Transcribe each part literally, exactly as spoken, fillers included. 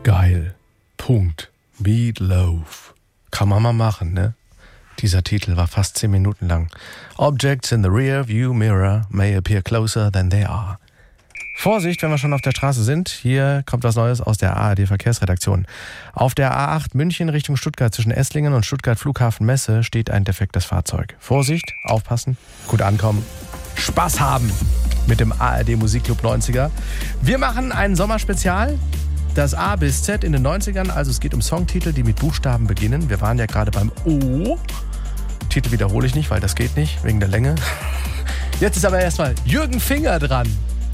Geil. Punkt. Meatloaf. Kann man mal machen, ne? Dieser Titel war fast zehn Minuten lang. Objects in the rear view mirror may appear closer than they are. Vorsicht, wenn wir schon auf der Straße sind. Hier kommt was Neues aus der A R D-Verkehrsredaktion. Auf der A acht München Richtung Stuttgart zwischen Esslingen und Stuttgart Flughafen Messe steht ein defektes Fahrzeug. Vorsicht, aufpassen, gut ankommen, Spaß haben mit dem A R D Musikclub neunziger. Wir machen ein Sommerspezial. Das A bis Z in den neunzigern, also es geht um Songtitel, die mit Buchstaben beginnen. Wir waren ja gerade beim O. Titel wiederhole ich nicht, weil das geht nicht, wegen der Länge. Jetzt ist aber erstmal Jürgen Finger dran.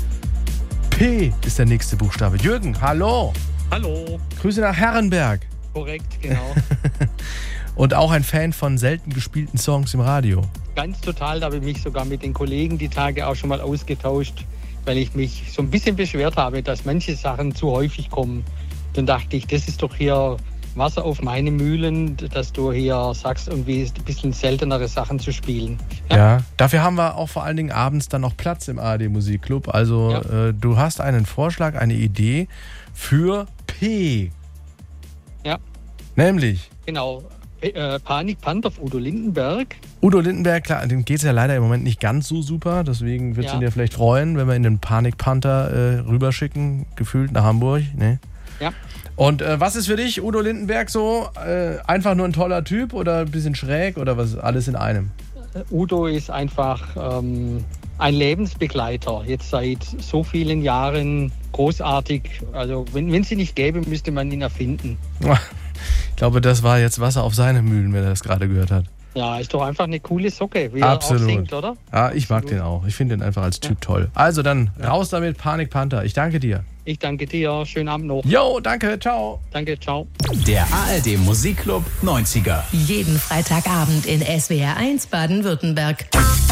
P ist der nächste Buchstabe. Jürgen, hallo. Hallo. Grüße nach Herrenberg. Korrekt, genau. Und auch ein Fan von selten gespielten Songs im Radio. Ganz total, da habe ich mich sogar mit den Kollegen die Tage auch schon mal ausgetauscht, weil ich mich so ein bisschen beschwert habe, dass manche Sachen zu häufig kommen. Dann dachte ich, das ist doch hier Wasser auf meine Mühlen, dass du hier sagst, irgendwie ein bisschen seltenere Sachen zu spielen. Ja, ja, dafür haben wir auch vor allen Dingen abends dann noch Platz im A R D Musikclub. Also ja. äh, du hast einen Vorschlag, eine Idee für P. Ja. Nämlich? Genau. Äh, Panik Panther auf Udo Lindenberg. Udo Lindenberg, klar, dem geht es ja leider im Moment nicht ganz so super. Deswegen wird es ja. ihn dir vielleicht freuen, wenn wir in den Panik Panther äh, rüberschicken, gefühlt nach Hamburg. Ne? Ja. Und äh, was ist für dich Udo Lindenberg so? Äh, einfach nur ein toller Typ oder ein bisschen schräg oder was? Alles in einem? Udo ist einfach ähm, ein Lebensbegleiter. Jetzt seit so vielen Jahren großartig. Also wenn es ihn nicht gäbe, müsste man ihn erfinden. Ich glaube, das war jetzt Wasser auf seine Mühlen, wenn er das gerade gehört hat. Ja, ist doch einfach eine coole Socke, wie Absolut. er auch singt, oder? Ja, ich mag Absolut. den auch. Ich finde den einfach als Typ ja. toll. Also dann ja. raus damit, Panik Panther. Ich danke dir. Ich danke dir. Schönen Abend noch. Jo, danke. Ciao. Danke, ciao. Der A R D Musikclub neunziger. Jeden Freitagabend in S W R eins Baden-Württemberg.